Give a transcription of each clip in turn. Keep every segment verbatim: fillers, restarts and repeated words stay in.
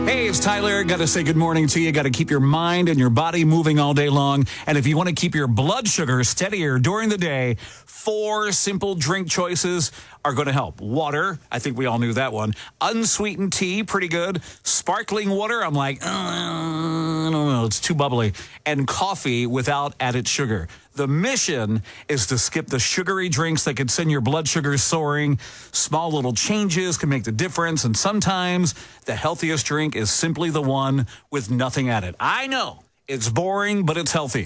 Hey, it's Tyler. Got to say good morning to you. Got to keep your mind and your body moving all day long. And if you want to keep your blood sugar steadier during the day, four simple drink choices are going to help. Water, I think we all knew that one. Unsweetened tea, pretty good. Sparkling water, I'm like, uh, I don't know, it's too bubbly. And coffee without added sugar. The mission is to skip the sugary drinks that could send your blood sugar soaring. Small little changes can make the difference, and sometimes the healthiest drink is simply the one with nothing added. I know, it's boring, but it's healthy.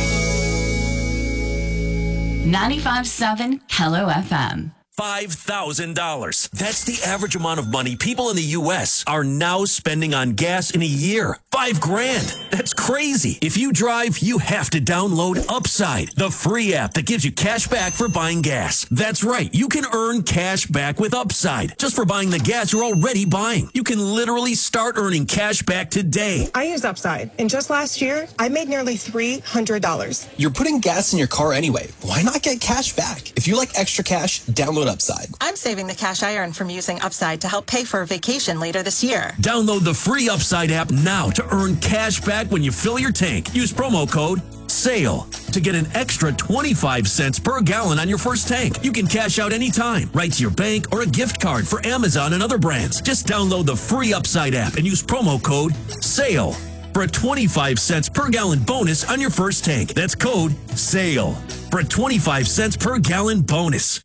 ninety-five point seven Hello F M. five thousand dollars. That's the average amount of money people in the U S are now spending on gas in a year. Five grand. That's crazy. If you drive, you have to download Upside, the free app that gives you cash back for buying gas. That's right. You can earn cash back with Upside just for buying the gas you're already buying. You can literally start earning cash back today. I use Upside, and just last year, I made nearly three hundred dollars. You're putting gas in your car anyway. Why not get cash back? If you like extra cash, download Upside. I'm saving the cash I earn from using Upside to help pay for a vacation later this year. Download the free Upside app now to earn cash back when you fill your tank. Use promo code SALE to get an extra twenty-five cents per gallon on your first tank. You can cash out anytime, right to your bank or a gift card for Amazon and other brands. Just download the free Upside app and use promo code SALE for a twenty-five cents per gallon bonus on your first tank. That's code SALE for a twenty-five cents per gallon bonus.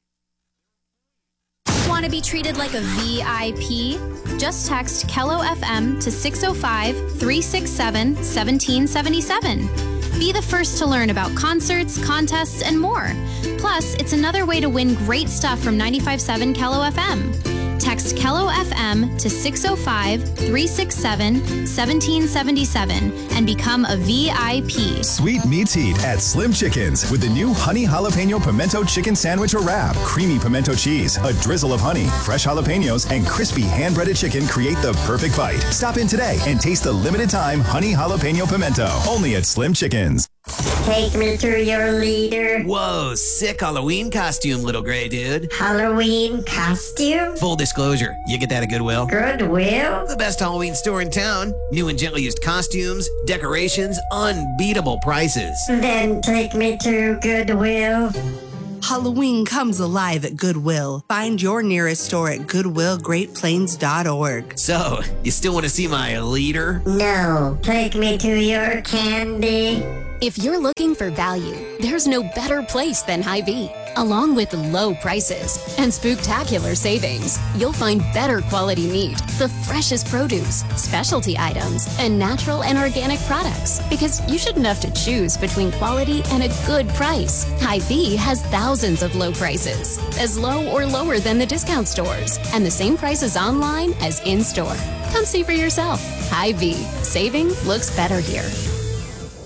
Want to be treated like a V I P? Just text Kello F M to six oh five, three six seven, one seven seven seven. Be the first to learn about concerts, contests, and more. Plus, it's another way to win great stuff from ninety-five point seven Kello F M. Text Kello F M to six oh five, three six seven, one seven seven seven and become a V I P. Sweet meats heat at Slim Chickens with the new Honey Jalapeno Pimento Chicken Sandwich or Wrap. Creamy pimento cheese, a drizzle of honey, fresh jalapenos, and crispy hand-breaded chicken create the perfect bite. Stop in today and taste the limited time Honey Jalapeno Pimento. Only at Slim Chickens. Take me to your leader. Whoa, sick Halloween costume, little gray dude. Halloween costume? Full disclosure, you get that at Goodwill. Goodwill? The best Halloween store in town. New and gently used costumes, decorations, unbeatable prices. Then take me to Goodwill. Halloween comes alive at Goodwill. Find your nearest store at goodwill great plains dot org. So, you still want to see my leader? No. Take me to your candy. If you're looking for value, there's no better place than Hy-Vee. Along with low prices and spooktacular savings, you'll find better quality meat, the freshest produce, specialty items, and natural and organic products. Because you shouldn't have to choose between quality and a good price. Hy-Vee has thousands of low prices, as low or lower than the discount stores, and the same prices online as in-store. Come see for yourself. Hy-Vee. Saving looks better here.